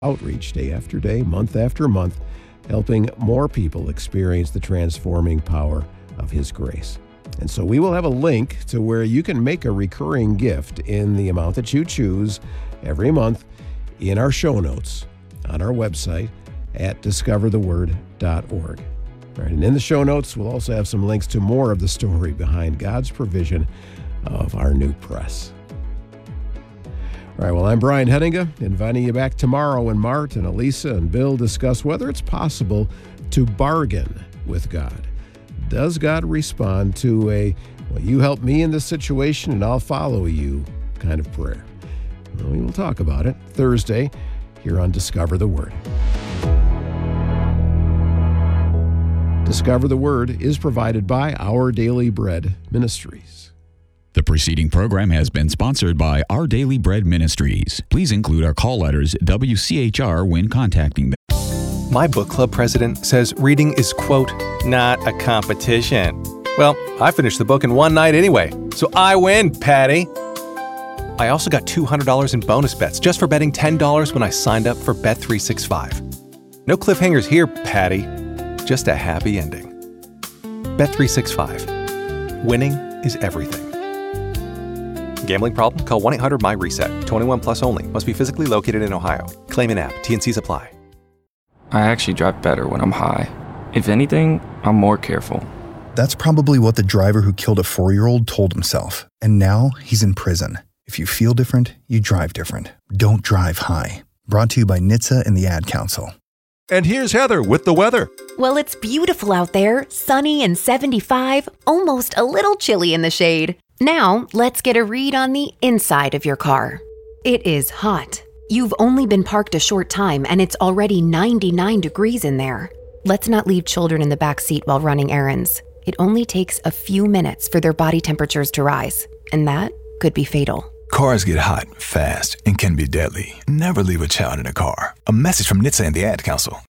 outreach day after day, month after month, helping more people experience the transforming power of His grace. And so we will have a link to where you can make a recurring gift in the amount that you choose every month in our show notes on our website at discovertheword.org. All right, and in the show notes, we'll also have some links to more of the story behind God's provision of our new press. All right, well, I'm Brian Hettinga, inviting you back tomorrow when Mart and Elisa and Bill discuss whether it's possible to bargain with God. Does God respond to a, well, you help me in this situation and I'll follow you kind of prayer? Well, we will talk about it Thursday here on Discover the Word. Discover the Word is provided by Our Daily Bread Ministries. The preceding program has been sponsored by Our Daily Bread Ministries. Please include our call letters WCHR when contacting them. My book club president says reading is, quote, not a competition. Well, I finished the book in one night anyway, so I win, Patty. I also got $200 in bonus bets just for betting $10 when I signed up for Bet365. No cliffhangers here, Patty. Just a happy ending. Bet365. Winning is everything. Gambling problem? Call 1-800-MY-RESET. 21 plus only. Must be physically located in Ohio. Claim in app. T&Cs apply. I actually drive better when I'm high. If anything, I'm more careful. That's probably what the driver who killed a 4-year-old told himself. And now he's in prison. If you feel different, you drive different. Don't drive high. Brought to you by NHTSA and the Ad Council. And here's Heather with the weather. Well, it's beautiful out there, sunny and 75, almost a little chilly in the shade. Now, let's get a read on the inside of your car. It is hot. You've only been parked a short time and it's already 99 degrees in there. Let's not leave children in the back seat while running errands. It only takes a few minutes for their body temperatures to rise, and that could be fatal. Cars get hot, fast, and can be deadly. Never leave a child in a car. A message from NHTSA and the Ad Council.